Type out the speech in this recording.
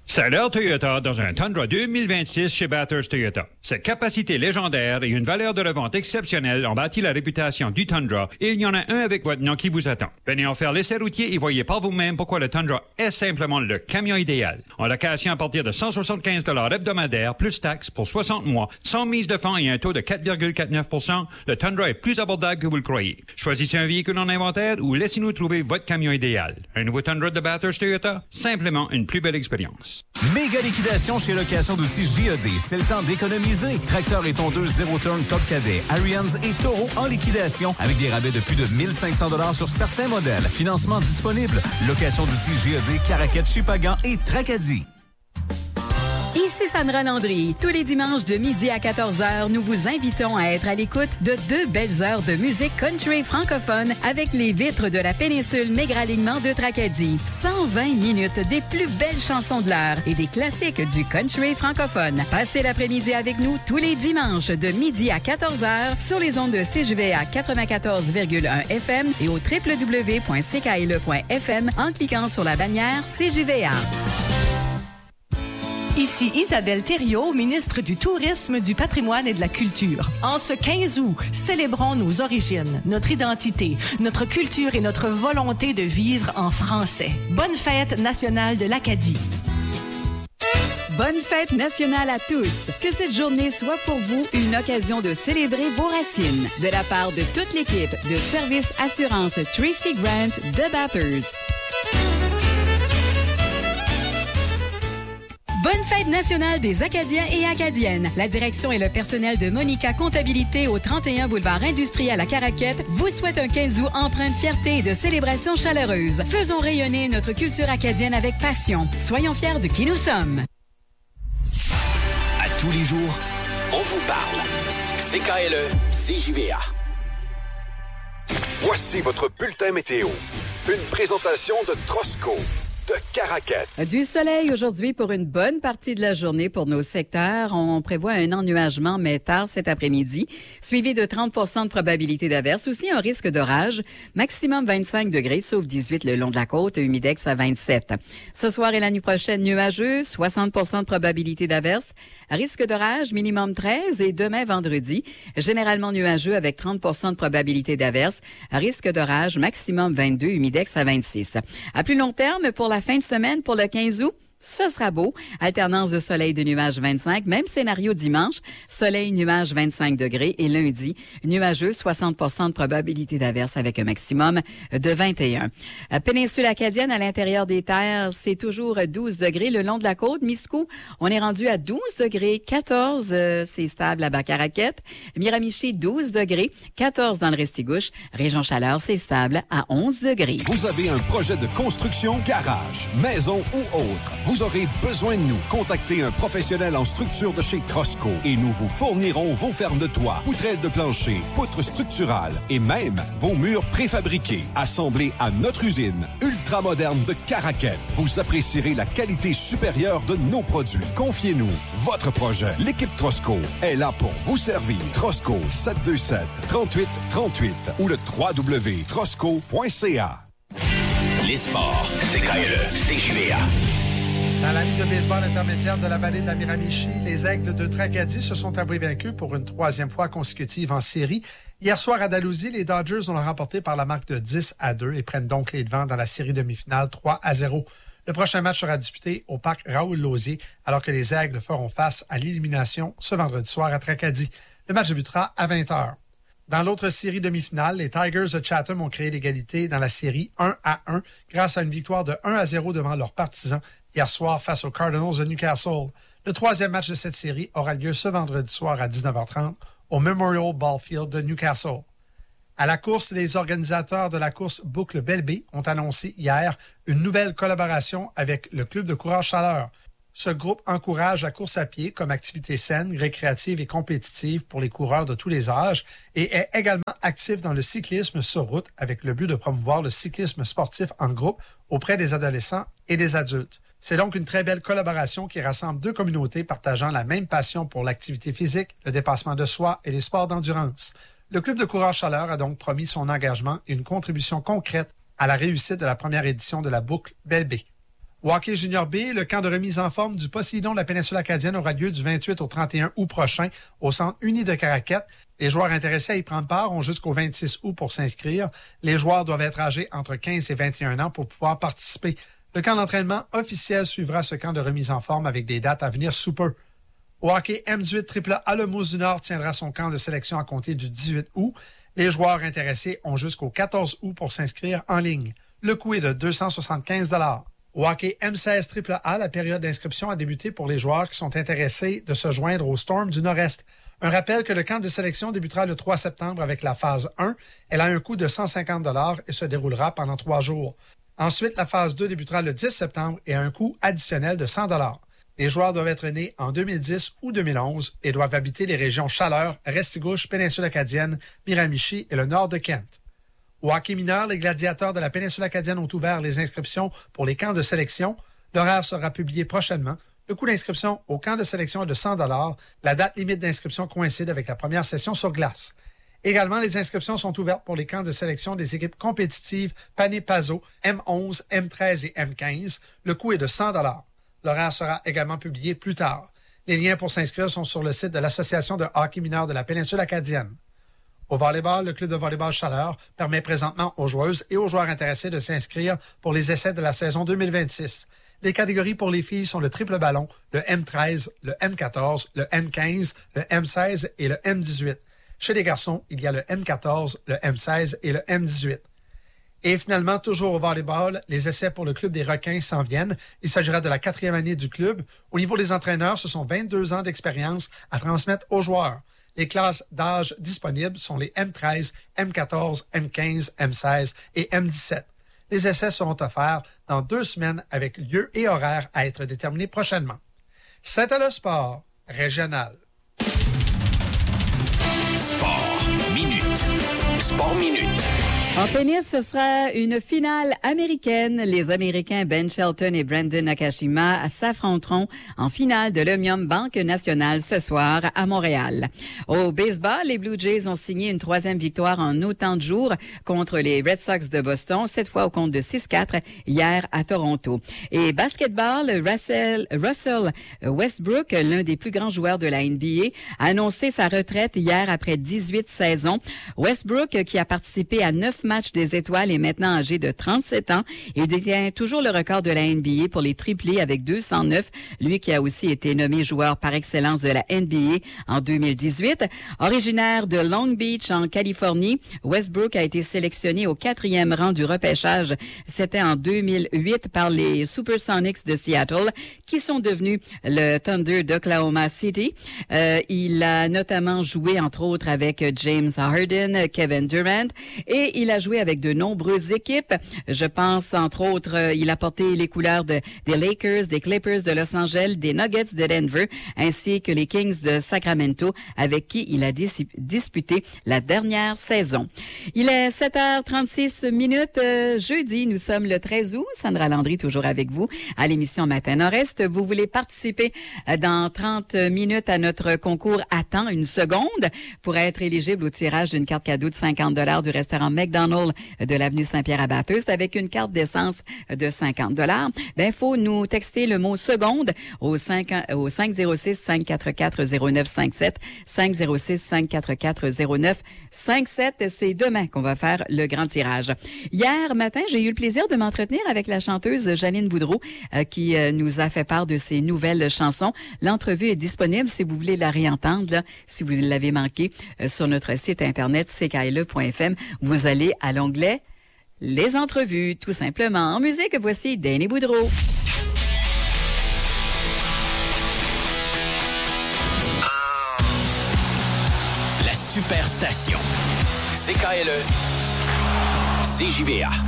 C'est l'heure Toyota dans un Tundra 2026 chez Bathurst Toyota. Cette capacité légendaire et une valeur de revente exceptionnelle ont bâti la réputation du Tundra et il y en a un avec votre nom qui vous attend. Venez en faire l'essai routier et voyez par vous-même pourquoi le Tundra est simplement le camion idéal. En location à partir de 175 $ hebdomadaires plus taxes pour 60 mois, sans mise de fonds et un taux de 4,49 %, le Tundra est plus abordable que vous le croyez. Choisissez un véhicule en inventaire ou laissez-nous trouver votre camion idéal. Un nouveau Tundra de Bathurst Toyota, simplement une plus belle expérience. Méga liquidation chez Location d'outils JED. C'est le temps d'économiser. Tracteurs et tondeuses 0 turn Top Cadet, Arians et Taureau en liquidation avec des rabais de plus de 1500 $ sur certains modèles. Financement disponible. Location d'outils JED, Caraquet, Chipagan et Tracadie. Ici Sandra Landry. Tous les dimanches de midi à 14h, nous vous invitons à être à l'écoute de 2 belles heures de musique country francophone avec les vitres de la péninsule Maigre-Alignement de Tracadie. 120 minutes des plus belles chansons de l'heure et des classiques du country francophone. Passez l'après-midi avec nous tous les dimanches de midi à 14h sur les ondes de CJVA 94,1 FM et au www.ckle.fm en cliquant sur la bannière CJVA. Ici Isabelle Thériault, ministre du Tourisme, du Patrimoine et de la Culture. En ce 15 août, célébrons nos origines, notre identité, notre culture et notre volonté de vivre en français. Bonne fête nationale de l'Acadie. Bonne fête nationale à tous! Que cette journée soit pour vous une occasion de célébrer vos racines. De la part de toute l'équipe de Service Assurance Tracy Grant de Bathurst. Bonne fête nationale des Acadiens et Acadiennes. La direction et le personnel de Monica Comptabilité au 31 boulevard industriel à Caraquet vous souhaitent un 15 août empreint de fierté et de célébration chaleureuse. Faisons rayonner notre culture acadienne avec passion. Soyons fiers de qui nous sommes. À tous les jours, on vous parle. CKLE, CJVA. Voici votre bulletin météo. Une présentation de Trosco de Caraquet. Du soleil aujourd'hui pour une bonne partie de la journée pour nos secteurs. On prévoit un ennuagement, mais tard cet après-midi, suivi de 30 % de probabilité d'averse. Aussi un risque d'orage, maximum 25 degrés, sauf 18 le long de la côte, humidex à 27. Ce soir et la nuit prochaine, nuageux, 60 % de probabilité d'averse. Risque d'orage, minimum 13 et demain vendredi, généralement nuageux avec 30 % de probabilité d'averse. Risque d'orage, maximum 22, humidex à 26. À plus long terme, pour la fin de semaine, pour le 15 août, ce sera beau. Alternance de soleil de nuages 25. Même scénario dimanche. Soleil, nuages 25 degrés. Et lundi, nuageux, 60 % de probabilité d'averse avec un maximum de 21. Péninsule acadienne à l'intérieur des terres, c'est toujours 12 degrés. Le long de la côte, Miscou, on est rendu à 12 degrés. 14, c'est stable à Bas-Caraquet. Miramichi, 12 degrés. 14 dans le Restigouche. Région Chaleur, c'est stable à 11 degrés. Vous avez un projet de construction, garage, maison ou autre. Vous aurez besoin de nous. Contactez un professionnel en structure de chez Trosco et nous vous fournirons vos fermes de toit, poutrelles de plancher, poutres structurales et même vos murs préfabriqués. Assemblés à notre usine ultramoderne de Caraquet. Vous apprécierez la qualité supérieure de nos produits. Confiez-nous votre projet. L'équipe Trosco est là pour vous servir. Trosco 727 38 38 ou le www.trosco.ca. Les sports, CKLE, CJVA. Dans la Ligue de baseball intermédiaire de la vallée de la Miramichi, les Aigles de Tracadie se sont avoués vaincus pour une 3e fois consécutive en série. Hier soir à Dalhousie, les Dodgers ont remporté par la marque de 10-2 et prennent donc les devants dans la série demi-finale 3-0. Le prochain match sera disputé au parc Raoul-Lausier, alors que les Aigles feront face à l'élimination ce vendredi soir à Tracadie. Le match débutera à 20h. Dans l'autre série demi-finale, les Tigers de Chatham ont créé l'égalité dans la série 1-1 grâce à une victoire de 1-0 devant leurs partisans hier soir face aux Cardinals de Newcastle. Le 3e match de cette série aura lieu ce vendredi soir à 19h30 au Memorial Ballfield de Newcastle. À la course, les organisateurs de la course Boucle Belle-Baie ont annoncé hier une nouvelle collaboration avec le Club de courage Chaleur. Ce groupe encourage la course à pied comme activité saine, récréative et compétitive pour les coureurs de tous les âges et est également actif dans le cyclisme sur route avec le but de promouvoir le cyclisme sportif en groupe auprès des adolescents et des adultes. C'est donc une très belle collaboration qui rassemble 2 communautés partageant la même passion pour l'activité physique, le dépassement de soi et les sports d'endurance. Le Club de courage Chaleur a donc promis son engagement et une contribution concrète à la réussite de la première édition de la Boucle Belle-Baie. Au hockey junior B, le camp de remise en forme du Poséidon de la péninsule acadienne aura lieu du 28 au 31 août prochain au Centre uni de Caraquette. Les joueurs intéressés à y prendre part ont jusqu'au 26 août pour s'inscrire. Les joueurs doivent être âgés entre 15 et 21 ans pour pouvoir participer. Le camp d'entraînement officiel suivra ce camp de remise en forme avec des dates à venir sous peu. Au hockey M18 AAA, le Mousse du Nord tiendra son camp de sélection à compter du 18 août. Les joueurs intéressés ont jusqu'au 14 août pour s'inscrire en ligne. Le coût est de 275 $. Au hockey M16 AAA, la période d'inscription a débuté pour les joueurs qui sont intéressés de se joindre au Storm du Nord-Est. Un rappel que le camp de sélection débutera le 3 septembre avec la phase 1. Elle a un coût de 150 $ et se déroulera pendant 3 jours. Ensuite, la phase 2 débutera le 10 septembre et a un coût additionnel de 100 $. Les joueurs doivent être nés en 2010 ou 2011 et doivent habiter les régions Chaleur, Restigouche, Péninsule acadienne, Miramichi et le nord de Kent. Au hockey mineur, les gladiateurs de la Péninsule acadienne ont ouvert les inscriptions pour les camps de sélection. L'horaire sera publié prochainement. Le coût d'inscription au camp de sélection est de 100 $. La date limite d'inscription coïncide avec la première session sur glace. Également, les inscriptions sont ouvertes pour les camps de sélection des équipes compétitives Pané-Pazo, M11, M13 et M15. Le coût est de 100 $. L'horaire sera également publié plus tard. Les liens pour s'inscrire sont sur le site de l'Association de hockey mineur de la Péninsule acadienne. Au volleyball, le club de volleyball Chaleur permet présentement aux joueuses et aux joueurs intéressés de s'inscrire pour les essais de la saison 2026. Les catégories pour les filles sont le triple ballon, le M13, le M14, le M15, le M16 et le M18. Chez les garçons, il y a le M14, le M16 et le M18. Et finalement, toujours au volleyball, les essais pour le club des Requins s'en viennent. Il s'agira de la 4e année du club. Au niveau des entraîneurs, ce sont 22 ans d'expérience à transmettre aux joueurs. Les classes d'âge disponibles sont les M13, M14, M15, M16 et M17. Les essais seront offerts dans 2 semaines avec lieu et horaire à être déterminés prochainement. C'était le sport régional. Sport Minute. Sport Minute. En tennis, ce sera une finale américaine. Les Américains Ben Shelton et Brandon Nakashima s'affronteront en finale de l'Omnium Banque Nationale ce soir à Montréal. Au baseball, les Blue Jays ont signé une 3e victoire en autant de jours contre les Red Sox de Boston, cette fois au compte de 6-4 hier à Toronto. Et basketball, Russell Westbrook, l'un des plus grands joueurs de la NBA, a annoncé sa retraite hier après 18 saisons. Westbrook, qui a participé à 9 matchs des étoiles, est maintenant âgé de 37 ans. Il détient toujours le record de la NBA pour les triplés avec 209. Lui qui a aussi été nommé joueur par excellence de la NBA en 2018. Originaire de Long Beach en Californie, Westbrook a été sélectionné au 4e rang du repêchage. C'était en 2008 par les Supersonics de Seattle qui sont devenus le Thunder d'Oklahoma City. Il a notamment joué entre autres avec James Harden, Kevin Durant et il a joué avec de nombreuses équipes. Je pense, entre autres, il a porté les couleurs des Lakers, des Clippers de Los Angeles, des Nuggets de Denver, ainsi que les Kings de Sacramento, avec qui il a disputé la dernière saison. Il est 7h36 minutes. Jeudi, nous sommes le 13 août. Sandra Landry, toujours avec vous, à l'émission Matin Nord-Est. Vous voulez participer dans 30 minutes à notre concours Attends une seconde pour être éligible au tirage d'une carte cadeau de 50 $ du restaurant McDonald's de l'avenue Saint-Pierre à Bathurst avec une carte d'essence de 50 $. Ben, faut nous texter le mot seconde au 506-544-0957. 506-544-0957. C'est demain qu'on va faire le grand tirage. Hier matin, j'ai eu le plaisir de m'entretenir avec la chanteuse Janine Boudreau qui nous a fait part de ses nouvelles chansons. L'entrevue est disponible si vous voulez la réentendre, là, si vous l'avez manqué, sur notre site internet ckle.fm. Vous allez à l'onglet « Les entrevues », tout simplement. En musique, voici Danny Boudreau. La Superstation. CKLE. CJVA.